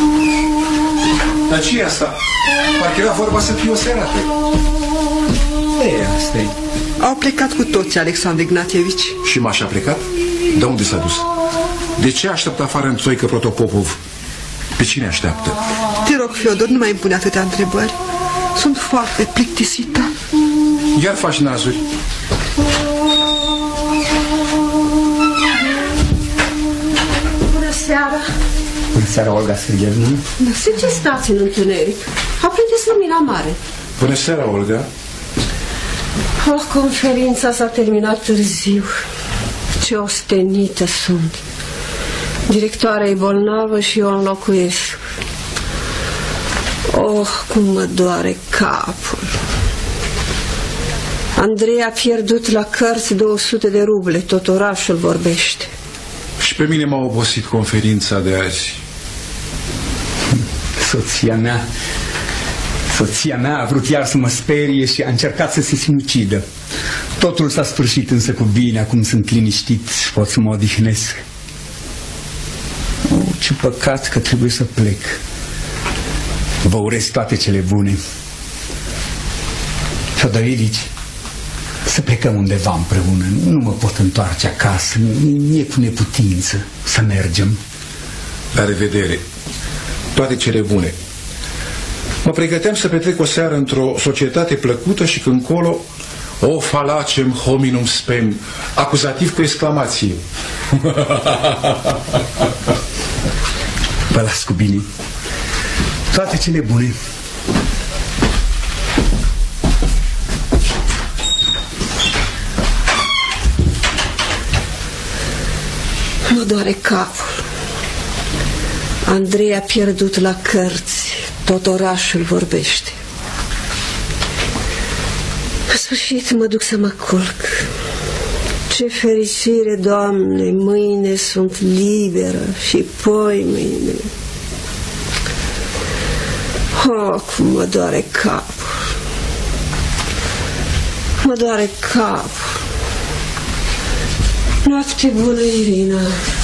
Dar ce e asta? Parcă era vorba să fie o serată. Asta e. Au plecat cu toți, Alexandru Ignatievici. Și Mașa a plecat? De unde s-a dus? De ce așteaptă afară în Țoică Protopopov? Pe cine așteaptă? Te rog, Fiodor, nu mai îmi pune atâtea întrebări. Sunt foarte plictisită. Iar faci nazuri. Bună seara. Bună seara, Olga Sergeyevna. De ce stați în întuneric? Aprindeți lumina mare. Bună seara, Olga. Conferința s-a terminat târziu. Ce ostenită sunt. Directoarea e bolnavă și eu o înlocuiesc. Oh, cum mă doare capul. Andrei a pierdut la cărți 200 de ruble. Tot orașul vorbește. Și pe mine m-a obosit conferința de azi. Soția mea a vrut iar să mă sperie și a încercat să se sinucidă. Totul s-a sfârșit însă cu bine. Acum sunt liniștit, pot să mă odihnesc. Ce păcat că trebuie să plec. Vă urez toate cele bune. Fodorici, să plecăm undeva împreună. Nu mă pot întoarce acasă. E cu neputință să mergem. La revedere. Toate cele bune. Mă pregăteam să petrec o seară într-o societate plăcută și când colo o falacem hominum spem, acuzativ cu exclamație. Vă las cu bine. Toate cele bune. Mă doare capul. Andrei a pierdut la cărți. Tot orașul vorbește. În sfârșit mă duc să mă culc. Ce fericire, Doamne, mâine sunt liberă și poi mâine. Oh, cum mă doare capul. Mă doare capul. Noapte bună, Irina.